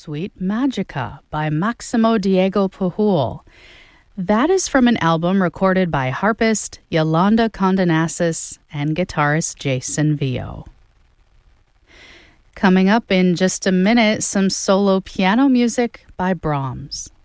Suite Magica by Maximo Diego Pujol. That is from an album recorded by harpist Yolanda Condonasis and guitarist Jason Vio. Coming up in just a minute, some solo piano music by Brahms.